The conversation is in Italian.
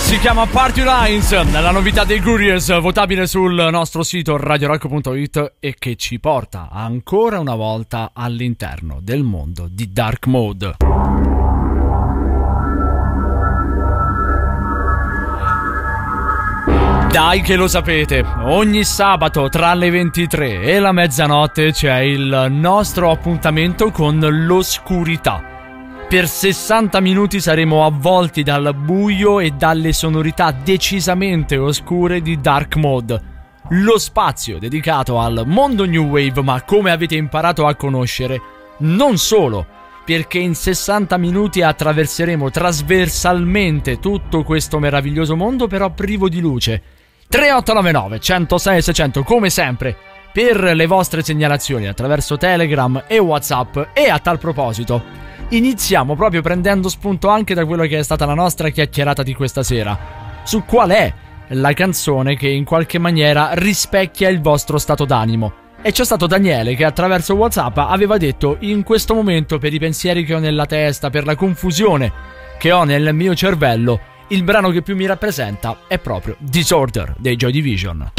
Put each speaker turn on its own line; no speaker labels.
Si chiama Party Lines, la novità dei Gurious, votabile sul nostro sito radiorock.it e che ci porta ancora una volta all'interno del mondo di Dark Mode. Dai che lo sapete, ogni sabato tra le 23 e la mezzanotte c'è il nostro appuntamento con l'oscurità. Per 60 minuti saremo avvolti dal buio e dalle sonorità decisamente oscure di Dark Mode. Lo spazio dedicato al mondo New Wave, ma come avete imparato a conoscere, non solo, perché in 60 minuti attraverseremo trasversalmente tutto questo meraviglioso mondo, però privo di luce. 3899 106 600 come sempre per le vostre segnalazioni attraverso Telegram e WhatsApp. E a tal proposito iniziamo proprio prendendo spunto anche da quello che è stata la nostra chiacchierata di questa sera, su qual è la canzone che in qualche maniera rispecchia il vostro stato d'animo. E c'è stato Daniele che attraverso WhatsApp aveva detto: in questo momento, per i pensieri che ho nella testa, per la confusione che ho nel mio cervello, il brano che più mi rappresenta è proprio Disorder dei Joy Division.